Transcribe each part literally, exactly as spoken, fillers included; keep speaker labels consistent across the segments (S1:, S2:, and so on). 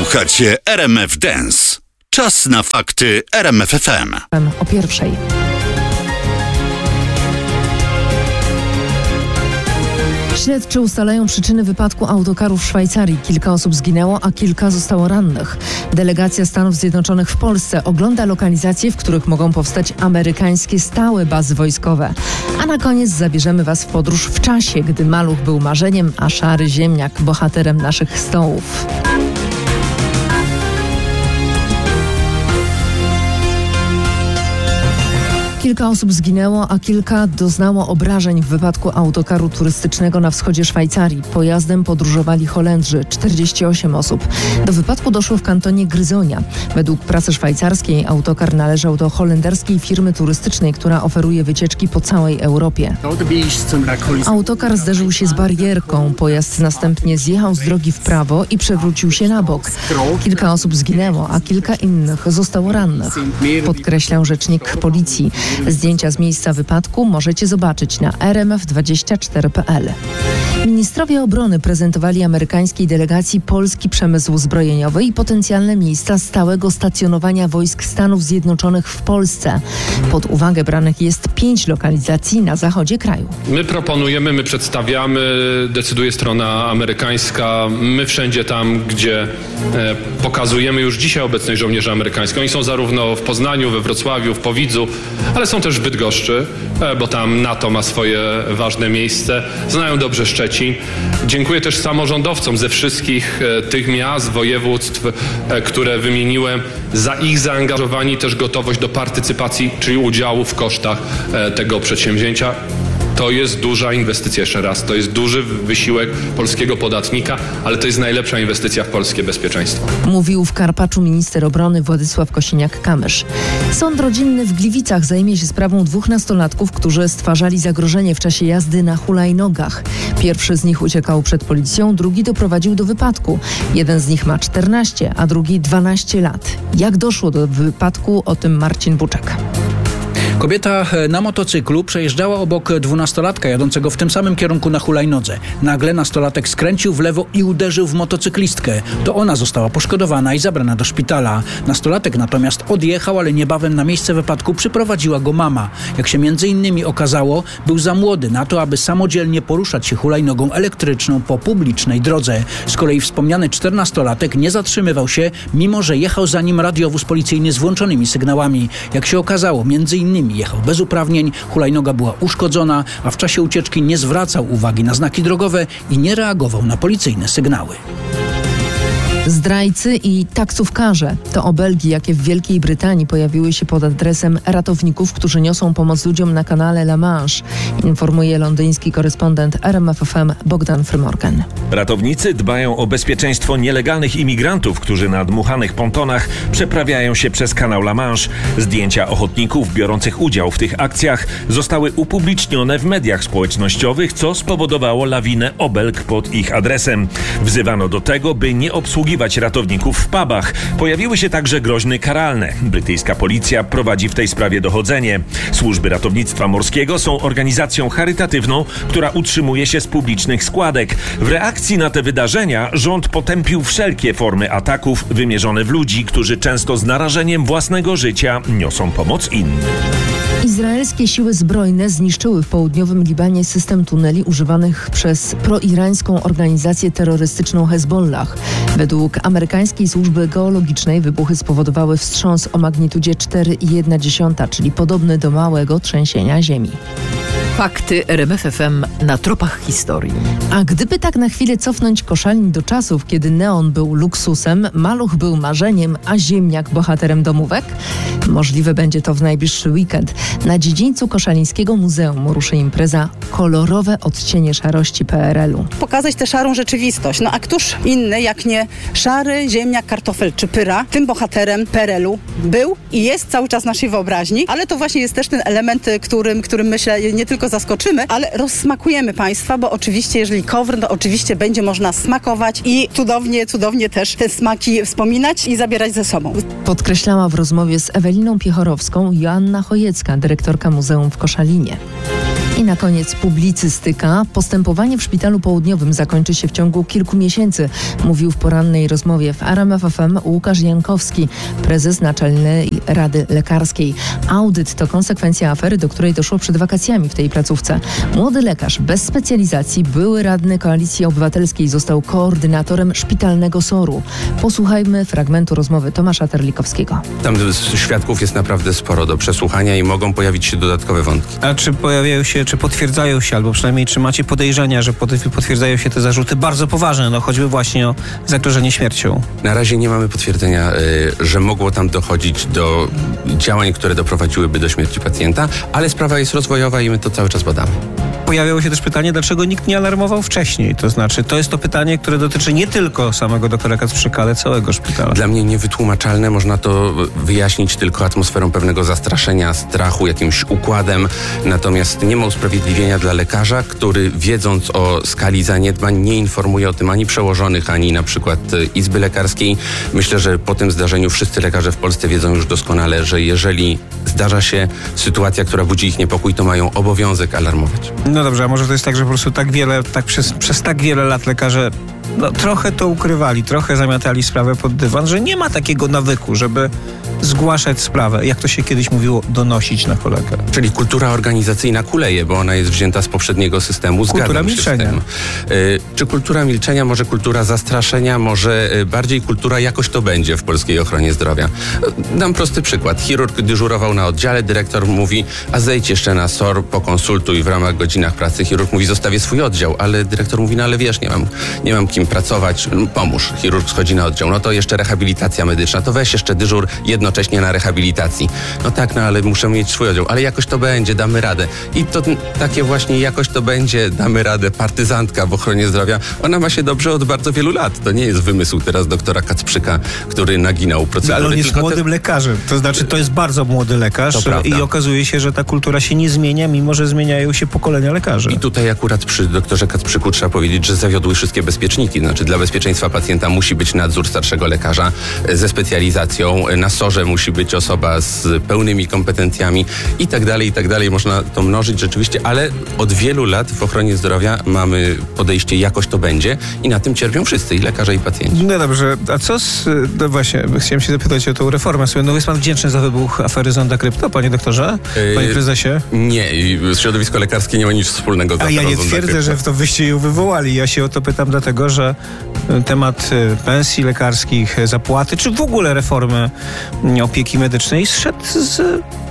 S1: Słuchacie R M F Dance. Czas na fakty R M F F M.
S2: O pierwszej. Śledczy ustalają przyczyny wypadku autokaru w Szwajcarii. Kilka osób zginęło, a kilka zostało rannych. Delegacja Stanów Zjednoczonych w Polsce ogląda lokalizacje, w których mogą powstać amerykańskie stałe bazy wojskowe. A na koniec zabierzemy Was w podróż w czasie, gdy maluch był marzeniem, a szary ziemniak bohaterem naszych stołów. Kilka osób zginęło, a kilka doznało obrażeń w wypadku autokaru turystycznego na wschodzie Szwajcarii. Pojazdem podróżowali Holendrzy, czterdzieści osiem osób. Do wypadku doszło w kantonie Gryzonia. Według prasy szwajcarskiej autokar należał do holenderskiej firmy turystycznej, która oferuje wycieczki po całej Europie. Autokar zderzył się z barierką. Pojazd następnie zjechał z drogi w prawo i przewrócił się na bok. Kilka osób zginęło, a kilka innych zostało rannych, podkreślał rzecznik policji. Zdjęcia z miejsca wypadku możecie zobaczyć na r m f dwadzieścia cztery kropka p l. Ministrowie obrony prezentowali amerykańskiej delegacji polski przemysł zbrojeniowy i potencjalne miejsca stałego stacjonowania wojsk Stanów Zjednoczonych w Polsce. Pod uwagę branych jest pięć lokalizacji na zachodzie kraju.
S3: My proponujemy, my przedstawiamy, decyduje strona amerykańska. My wszędzie tam, gdzie e, pokazujemy już dzisiaj obecność żołnierzy amerykańskich. Oni są zarówno w Poznaniu, we Wrocławiu, w Powidzu, ale są też w Bydgoszczy, e, bo tam NATO ma swoje ważne miejsce. Znają dobrze Szczecin. Dziękuję też samorządowcom ze wszystkich e, tych miast, województw, e, które wymieniłem, za ich zaangażowanie i też gotowość do partycypacji, czyli udziału w kosztach e, tego przedsięwzięcia. To jest duża inwestycja, jeszcze raz, to jest duży wysiłek polskiego podatnika, ale to jest najlepsza inwestycja w polskie bezpieczeństwo.
S2: Mówił w Karpaczu minister obrony Władysław Kosiniak-Kamysz. Sąd rodzinny w Gliwicach zajmie się sprawą dwóch nastolatków, którzy stwarzali zagrożenie w czasie jazdy na hulajnogach. Pierwszy z nich uciekał przed policją, drugi doprowadził do wypadku. Jeden z nich ma czternaście, a drugi dwanaście lat. Jak doszło do wypadku, o tym Marcin Buczek.
S4: Kobieta na motocyklu przejeżdżała obok dwunastolatka jadącego w tym samym kierunku na hulajnodze. Nagle nastolatek skręcił w lewo i uderzył w motocyklistkę. To ona została poszkodowana i zabrana do szpitala. Nastolatek natomiast odjechał, ale niebawem na miejsce wypadku przyprowadziła go mama. Jak się między innymi okazało, był za młody na to, aby samodzielnie poruszać się hulajnogą elektryczną po publicznej drodze. Z kolei wspomniany czternastolatek nie zatrzymywał się, mimo że jechał za nim radiowóz policyjny z włączonymi sygnałami. Jak się okazało, między innymi jechał bez uprawnień, hulajnoga była uszkodzona, a w czasie ucieczki nie zwracał uwagi na znaki drogowe i nie reagował na policyjne sygnały.
S2: Zdrajcy i taksówkarze to obelgi, jakie w Wielkiej Brytanii pojawiły się pod adresem ratowników, którzy niosą pomoc ludziom na kanale La Manche, informuje londyński korespondent R M F F M Bogdan Frymorgan.
S5: Ratownicy dbają o bezpieczeństwo nielegalnych imigrantów, którzy na dmuchanych pontonach przeprawiają się przez kanał La Manche. Zdjęcia ochotników biorących udział w tych akcjach zostały upublicznione w mediach społecznościowych, co spowodowało lawinę obelg pod ich adresem. Wzywano do tego, by nie obsługiwać ratowników w pubach. Pojawiły się także groźny karalne. Brytyjska policja prowadzi w tej sprawie dochodzenie. Służby ratownictwa morskiego są organizacją charytatywną, która utrzymuje się z publicznych składek. W reakcji na te wydarzenia rząd potępił wszelkie formy ataków wymierzone w ludzi, którzy często z narażeniem własnego życia niosą pomoc innym.
S2: Izraelskie siły zbrojne zniszczyły w południowym Libanie system tuneli używanych przez proirańską organizację terrorystyczną Hezbollah. Według amerykańskiej służby geologicznej wybuchy spowodowały wstrząs o magnitudzie cztery i jedna dziesiąta, czyli podobny do małego trzęsienia ziemi.
S6: Fakty R M F F M na tropach historii.
S2: A gdyby tak na chwilę cofnąć Koszalin do czasów, kiedy neon był luksusem, maluch był marzeniem, a ziemniak bohaterem domówek? Możliwe będzie to w najbliższy weekend. Na dziedzińcu Koszalińskiego Muzeum ruszy impreza Kolorowe odcienie szarości P R L u.
S7: Pokazać tę szarą rzeczywistość. No a któż inny jak nie szary ziemniak, kartofel czy pyra? Tym bohaterem P R L u był i jest cały czas w naszej wyobraźni, ale to właśnie jest też ten element, którym, którym myślę nie tylko zaskoczymy, ale rozsmakujemy Państwa, bo oczywiście jeżeli kowr, to oczywiście będzie można smakować i cudownie, cudownie też te smaki wspominać i zabierać ze sobą.
S2: Podkreślała w rozmowie z Eweliną Piechorowską Joanna Chojecka, dyrektorka Muzeum w Koszalinie. I na koniec publicystyka. Postępowanie w Szpitalu Południowym zakończy się w ciągu kilku miesięcy, mówił w porannej rozmowie w R M F F M Łukasz Jankowski, prezes Naczelnej Rady Lekarskiej. Audyt to konsekwencja afery, do której doszło przed wakacjami w tej placówce. Młody lekarz bez specjalizacji, były radny Koalicji Obywatelskiej, został koordynatorem szpitalnego soru. Posłuchajmy fragmentu rozmowy Tomasza Terlikowskiego.
S8: Tam świadków jest naprawdę sporo do przesłuchania i mogą pojawić się dodatkowe wątki.
S9: A czy pojawiają się, czy potwierdzają się, albo przynajmniej czy macie podejrzenia, że potwierdzają się te zarzuty bardzo poważne, no choćby właśnie o zagrożenie śmiercią?
S8: Na razie nie mamy potwierdzenia, y, że mogło tam dochodzić do działań, które doprowadziłyby do śmierci pacjenta, ale sprawa jest rozwojowa i my to cały czas badamy.
S9: Pojawiało się też pytanie, dlaczego nikt nie alarmował wcześniej. To znaczy, to jest to pytanie, które dotyczy nie tylko samego doktora Kacprzyka, ale całego szpitala.
S8: Dla mnie niewytłumaczalne, można to wyjaśnić tylko atmosferą pewnego zastraszenia, strachu, jakimś układem. Natomiast nie ma usprawiedliwienia dla lekarza, który wiedząc o skali zaniedbań nie informuje o tym ani przełożonych, ani na przykład Izby Lekarskiej. Myślę, że po tym zdarzeniu wszyscy lekarze w Polsce wiedzą już doskonale, że jeżeli zdarza się sytuacja, która budzi ich niepokój, to mają obowiązek alarmować.
S9: No dobrze, a może to jest tak, że po prostu tak wiele, tak przez, przez tak wiele lat lekarze no, trochę to ukrywali, trochę zamiatali sprawę pod dywan, że nie ma takiego nawyku, żeby zgłaszać sprawę, jak to się kiedyś mówiło, donosić na kolegę.
S8: Czyli kultura organizacyjna kuleje, bo ona jest wzięta z poprzedniego systemu. Zgadzam
S9: kultura
S8: się
S9: milczenia.
S8: z tym. Y, czy kultura milczenia, może kultura zastraszenia, może y, bardziej kultura jakoś to będzie w polskiej ochronie zdrowia. Y, dam prosty przykład. Chirurg dyżurował na oddziale, dyrektor mówi, a zejdź jeszcze na S O R, pokonsultuj w ramach godzinach pracy. Chirurg mówi, zostawię swój oddział, ale dyrektor mówi, no ale wiesz, nie mam, nie mam kim pracować, pomóż. Chirurg schodzi na oddział, no to jeszcze rehabilitacja medyczna, to weź jeszcze dyżur jednocześnie na rehabilitacji. No tak, no ale muszę mieć swój oddział, ale jakoś to będzie, damy radę. I to takie właśnie jakoś to będzie, damy radę, partyzantka w ochronie zdrowia, ona ma się dobrze od bardzo wielu lat. To nie jest wymysł teraz doktora Kacprzyka, który naginał procedury.
S9: Ale on jest
S8: tylko
S9: młodym
S8: te...
S9: lekarzem, to znaczy to jest bardzo młody lekarz i okazuje się, że ta kultura się nie zmienia, mimo że zmieniają się pokolenia lekarzy.
S8: I tutaj akurat przy doktorze Kacprzyku trzeba powiedzieć, że zawiodły wszystkie bezpieczniki. Znaczy dla bezpieczeństwa pacjenta musi być nadzór starszego lekarza ze specjalizacją, na sorze musi być osoba z pełnymi kompetencjami i tak dalej, i tak dalej. Można to mnożyć rzeczywiście, ale od wielu lat w ochronie zdrowia mamy podejście jakoś to będzie i na tym cierpią wszyscy, i lekarze, i pacjenci.
S9: No dobrze, a co z... No właśnie, chciałem się zapytać o tą reformę. No jest pan wdzięczny za wybuch afery Zonda Krypto, panie doktorze? Panie prezesie?
S8: Yy, nie, środowisko lekarskie nie ma nic wspólnego z
S9: A ja nie twierdzę, że w to wyście ją wywołali. Ja się o to pytam dlatego, że temat pensji lekarskich, zapłaty, czy w ogóle reformy opieki medycznej zszedł z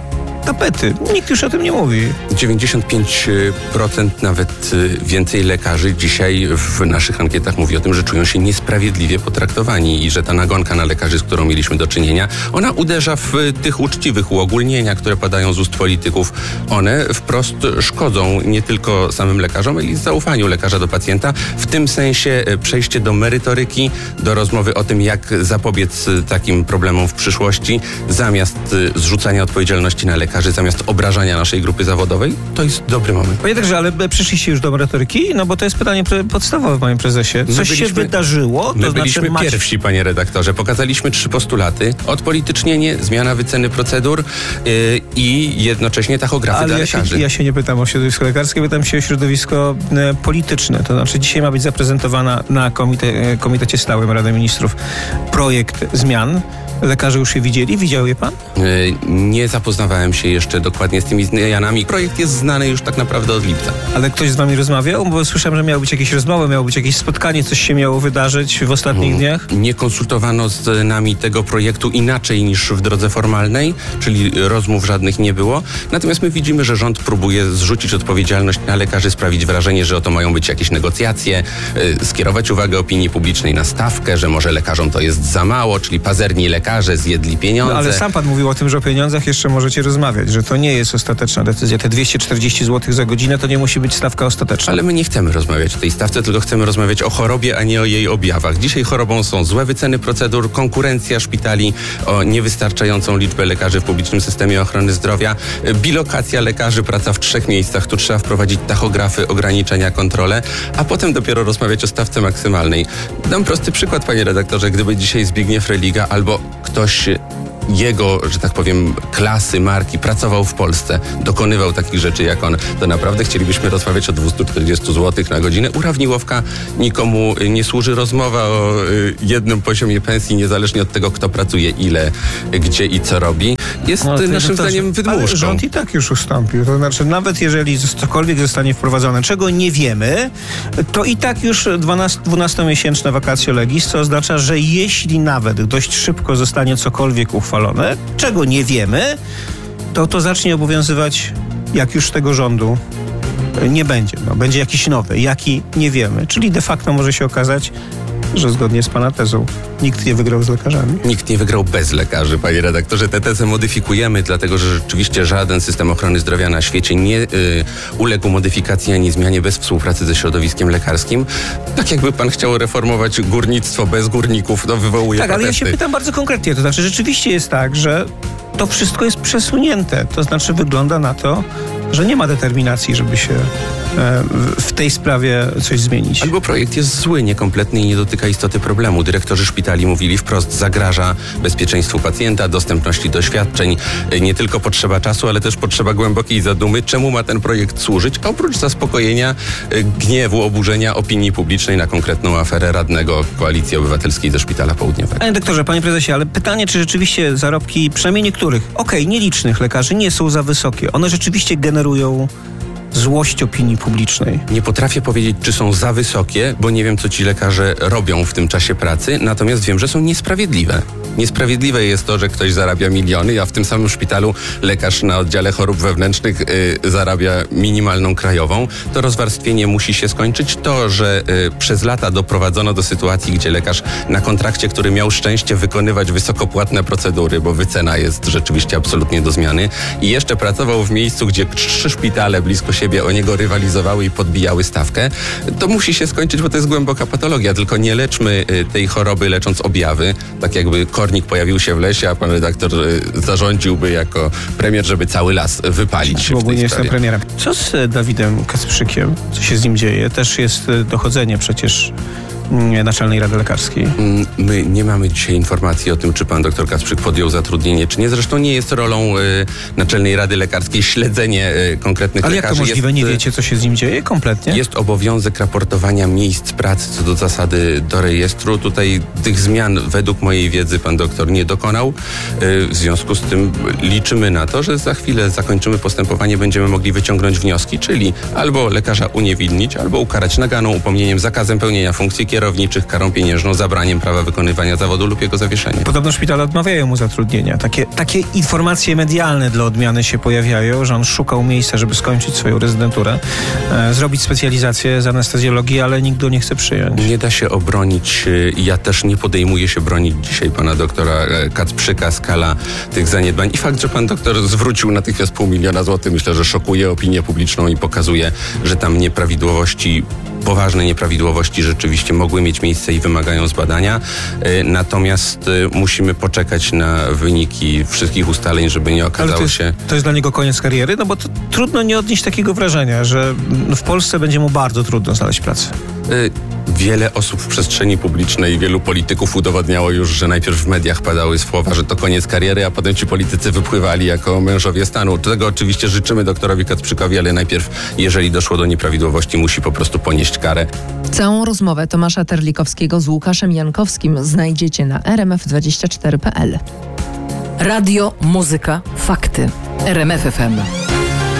S9: tapety. Nikt już o tym nie mówi.
S8: dziewięćdziesiąt pięć procent nawet więcej lekarzy dzisiaj w naszych ankietach mówi o tym, że czują się niesprawiedliwie potraktowani i że ta nagonka na lekarzy, z którą mieliśmy do czynienia, ona uderza w tych uczciwych uogólnienia, które padają z ust polityków. One wprost szkodzą nie tylko samym lekarzom, ale i zaufaniu lekarza do pacjenta. W tym sensie przejście do merytoryki, do rozmowy o tym, jak zapobiec takim problemom w przyszłości, zamiast zrzucania odpowiedzialności na lekarzy, zamiast obrażania naszej grupy zawodowej, to jest dobry moment.
S9: Panie także, ale przyszliście już do merytoryki? No bo to jest pytanie pre- podstawowe, panie prezesie. Coś byliśmy, się wydarzyło? To
S8: my
S9: znaczy
S8: byliśmy
S9: macie...
S8: pierwsi, panie redaktorze. Pokazaliśmy trzy postulaty. Odpolitycznienie, zmiana wyceny procedur yy, i jednocześnie tachografy
S9: ale
S8: dla
S9: ja
S8: lekarzy.
S9: Się, ja się nie pytam o środowisko lekarskie, pytam się o środowisko e, polityczne. To znaczy dzisiaj ma być zaprezentowana na komite, Komitecie Stałym Rady Ministrów projekt zmian. Lekarze już je widzieli? Widział je pan?
S8: Yy, nie zapoznawałem się jeszcze dokładnie z tymi zmianami. Projekt jest znany już tak naprawdę od lipca.
S9: Ale ktoś z wami rozmawiał? Bo słyszałem, że miały być jakieś rozmowy, miało być jakieś spotkanie, coś się miało wydarzyć w ostatnich hmm. dniach?
S8: Nie konsultowano z nami tego projektu inaczej niż w drodze formalnej, czyli rozmów żadnych nie było. Natomiast my widzimy, że rząd próbuje zrzucić odpowiedzialność na lekarzy, sprawić wrażenie, że oto mają być jakieś negocjacje, yy, skierować uwagę opinii publicznej na stawkę, że może lekarzom to jest za mało, czyli pazerni lekarze zjedli pieniądze.
S9: No, ale sam pan mówił o tym, że o pieniądzach jeszcze możecie rozmawiać, że to nie jest ostateczna decyzja. Te dwieście czterdzieści złotych za godzinę to nie musi być stawka ostateczna.
S8: Ale my nie chcemy rozmawiać o tej stawce, tylko chcemy rozmawiać o chorobie, a nie o jej objawach. Dzisiaj chorobą są złe wyceny procedur, konkurencja szpitali, o niewystarczającą liczbę lekarzy w publicznym systemie ochrony zdrowia, bilokacja lekarzy, praca w trzech miejscach. Tu trzeba wprowadzić tachografy, ograniczenia, kontrole, a potem dopiero rozmawiać o stawce maksymalnej. Dam prosty przykład, panie redaktorze. Gdyby dzisiaj Zbigniew Religa albo ktoś jego, że tak powiem, klasy, marki pracował w Polsce, dokonywał takich rzeczy jak on, to naprawdę chcielibyśmy rozmawiać o dwieście czterdzieści złotych na godzinę. U Rawniłowka nikomu nie służy rozmowa o jednym poziomie pensji, niezależnie od tego, kto pracuje, ile, gdzie i co robi. Jest no, naszym zdaniem wydmuszką.
S9: Ale rząd i tak już ustąpił. To znaczy, nawet jeżeli cokolwiek zostanie wprowadzone, czego nie wiemy, to i tak już dwunastomiesięczne vacatio legis, co oznacza, że jeśli nawet dość szybko zostanie cokolwiek uchwalone, czego nie wiemy, to to zacznie obowiązywać, jak już tego rządu nie będzie. No, będzie jakiś nowy, jaki nie wiemy. Czyli de facto może się okazać, że zgodnie z pana tezą nikt nie wygrał z lekarzami.
S8: Nikt nie wygrał bez lekarzy, panie redaktorze. Tę tezę modyfikujemy, dlatego że rzeczywiście żaden system ochrony zdrowia na świecie nie y, uległ modyfikacji ani zmianie bez współpracy ze środowiskiem lekarskim. Tak jakby pan chciał reformować górnictwo bez górników, to wywołuje
S9: Tak,
S8: protesty.
S9: ale ja się pytam bardzo konkretnie. To znaczy rzeczywiście jest tak, że to wszystko jest przesunięte. To znaczy wygląda na to, że nie ma determinacji, żeby się e, w tej sprawie coś zmienić.
S8: Albo projekt jest zły, niekompletny i nie dotyka istoty problemu. Dyrektorzy szpitali mówili wprost, zagraża bezpieczeństwu pacjenta, dostępności do świadczeń. Nie tylko potrzeba czasu, ale też potrzeba głębokiej zadumy, czemu ma ten projekt służyć, a oprócz zaspokojenia gniewu, oburzenia opinii publicznej na konkretną aferę radnego Koalicji Obywatelskiej ze Szpitala Południowego.
S9: Panie doktorze, panie prezesie, ale pytanie, czy rzeczywiście zarobki, przynajmniej niektórych, okej, okay, nielicznych lekarzy nie są za wysokie. One rzeczywiście generują złość opinii publicznej.
S8: Nie potrafię powiedzieć, czy są za wysokie, bo nie wiem, co ci lekarze robią w tym czasie pracy, natomiast wiem, że są niesprawiedliwe. Niesprawiedliwe jest to, że ktoś zarabia miliony, a w tym samym szpitalu lekarz na oddziale chorób wewnętrznych y, zarabia minimalną krajową. To rozwarstwienie musi się skończyć. To, że y, przez lata doprowadzono do sytuacji, gdzie lekarz na kontrakcie, który miał szczęście wykonywać wysokopłatne procedury, bo wycena jest rzeczywiście absolutnie do zmiany, i jeszcze pracował w miejscu, gdzie trzy szpitale blisko siebie o niego rywalizowały i podbijały stawkę, to musi się skończyć, bo to jest głęboka patologia. Tylko nie leczmy y, tej choroby lecząc objawy, tak jakby kornik pojawił się w lesie, a pan redaktor y, zarządziłby jako premier, żeby cały las wypalić.
S9: Bo
S8: w tej
S9: nie jestem
S8: sprawie.
S9: premierem. Co z Dawidem Kacprzykiem? Co się z nim dzieje? Też jest dochodzenie przecież Naczelnej Rady Lekarskiej.
S8: My nie mamy dzisiaj informacji o tym, czy pan doktor Kacprzyk podjął zatrudnienie, czy nie. Zresztą nie jest rolą y, Naczelnej Rady Lekarskiej śledzenie y, konkretnych
S9: Ale
S8: lekarzy.
S9: Ale jak to możliwe?
S8: Jest,
S9: nie wiecie, co się z nim dzieje kompletnie?
S8: Jest obowiązek raportowania miejsc pracy co do zasady do rejestru. Tutaj tych zmian według mojej wiedzy pan doktor nie dokonał. Y, w związku z tym liczymy na to, że za chwilę zakończymy postępowanie, będziemy mogli wyciągnąć wnioski, czyli albo lekarza uniewinnić, albo ukarać naganą, upomnieniem, zakazem pełnienia funkcji kierowniczych, karą pieniężną, zabraniem prawa wykonywania zawodu lub jego zawieszenia.
S9: Podobno szpitale odmawiają mu zatrudnienia. Takie, takie informacje medialne dla odmiany się pojawiają, że on szukał miejsca, żeby skończyć swoją rezydenturę, e, zrobić specjalizację z anestezjologii, ale nikt go nie chce przyjąć.
S8: Nie da się obronić, ja też nie podejmuję się bronić dzisiaj pana doktora Kacprzyka, skala tych zaniedbań. I fakt, że pan doktor zwrócił natychmiast pół miliona złotych, myślę, że szokuje opinię publiczną i pokazuje, że tam nieprawidłowości, poważne nieprawidłowości rzeczywiście mogły mieć miejsce i wymagają zbadania. Natomiast musimy poczekać na wyniki wszystkich ustaleń, żeby nie okazało
S9: to jest,
S8: się...
S9: To jest dla niego koniec kariery? No bo to trudno nie odnieść takiego wrażenia, że w Polsce będzie mu bardzo trudno znaleźć pracę.
S8: Wiele osób w przestrzeni publicznej, wielu polityków udowodniało już, że najpierw w mediach padały słowa, że to koniec kariery, a potem ci politycy wypływali jako mężowie stanu. Tego oczywiście życzymy doktorowi Kacprzykowi, ale najpierw, jeżeli doszło do nieprawidłowości, musi po prostu ponieść karę.
S2: Całą rozmowę Tomasza Terlikowskiego z Łukaszem Jankowskim znajdziecie na r m f dwadzieścia cztery kropka p l.
S6: Radio, muzyka, fakty. R M F F M.